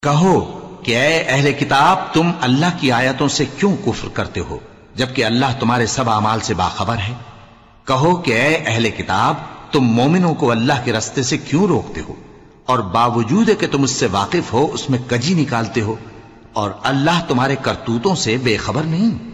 कहो कि ऐ अहले किताब, तुम अल्लाह की आयतों से क्यों कुफ्र करते हो, जबकि अल्लाह तुम्हारे सब अमाल से बाखबर है। कहो कि ऐ अहले किताब, तुम मोमिनों को अल्लाह के रास्ते से क्यों रोकते हो, और बावजूद है कि तुम उससे वाकिफ हो उसमें कजी निकालते हो, और अल्लाह तुम्हारे करतूतों से बेखबर नहीं।